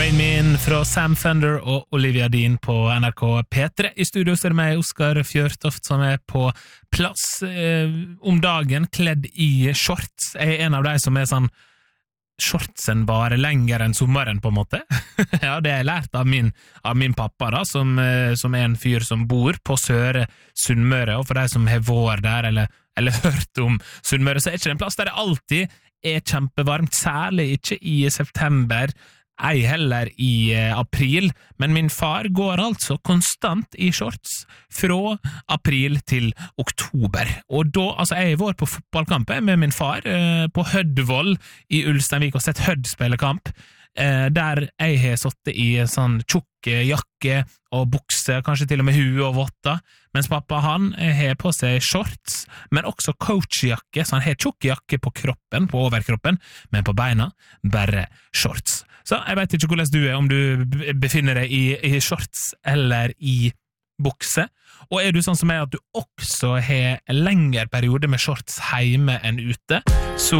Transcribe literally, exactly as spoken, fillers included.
Rain Me In fra Sam Fender og Olivia Dean på N R K P tre. I studio så er det meg, Oskar Fjørtoft, som er på plass eh, om dagen, kledd i shorts. Jeg er en av de som er sånn, shortsen bare lenger enn sommeren på en måte. Ja, det har jeg lært av min, av min pappa da, som, eh, som er en fyr som bor på Søre Sunnmøre, og for de som har vår der, eller, eller hørt om Sunnmøre, så er ikke det en plass der det alltid er kjempevarmt, særlig ikke i september, ei heller i eh, april, men min far går altså konstant i shorts fra april til oktober. Og da, altså jeg var på fotballkamp med min far eh, på Hødvoll i Ulsteinvik og sett Hødd spille kamp, eh, der jeg har sittet i en sånn tjukk jakke og bukse, kanskje til og med hue og votter, mens pappa han har på seg shorts, men også coachjakke, så han har tjukk jakke på kroppen, på overkroppen, men på beina bare shorts. Så jeg vet ikke hvordan du er, om du befinner deg i, i shorts eller i bukse, og er du sånn som meg at du også har en lengre periode med shorts hjemme enn ute, så